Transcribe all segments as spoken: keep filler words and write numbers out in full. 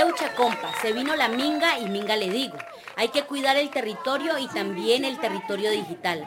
Eucha compa, se vino la minga y minga le digo. Hay que cuidar el territorio y también el territorio digital.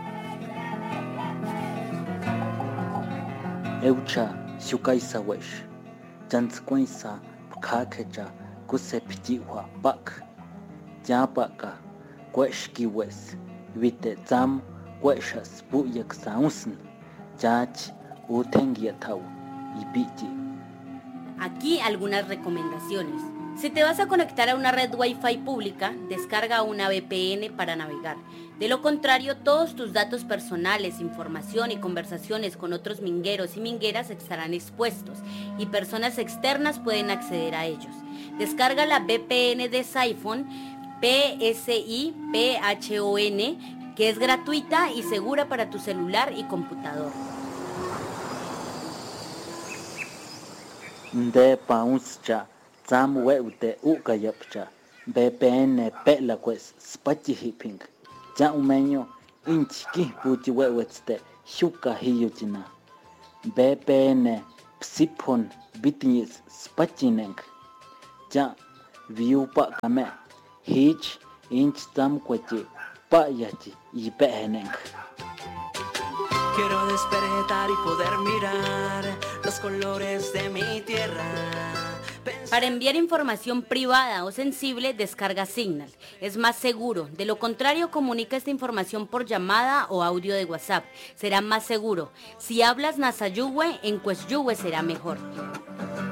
Eucha shukaisa wesh, jantzkuinsa pkakecha kusepjiwa pak, yapaka kweshki wes, vite zam kweshas buyak sausn, yach utengiatau y biti. Aquí algunas recomendaciones. Si te vas a conectar a una red Wi-Fi pública, descarga una V P N para navegar. De lo contrario, todos tus datos personales, información y conversaciones con otros mingueros y mingueras estarán expuestos y personas externas pueden acceder a ellos. Descarga la V P N de Siphon, P S I P H O N, que es gratuita y segura para tu celular y computador. De pauscha, zam weute ukayapcha, V P N pela quest spachihiping, ya umeño inchki puchi wewetste shuka hiyuchina. V P N psipon bitinis spachineng, ya viupa kame, hich inch zam kwechi payachi y beheneng. Quiero despertar y poder mirar los colores de mi tierra. Para enviar información privada o sensible, descarga Signal. Es más seguro. De lo contrario, comunica esta información por llamada o audio de WhatsApp. Será más seguro. Si hablas Nasayuhue, en Cuesyuhue será mejor.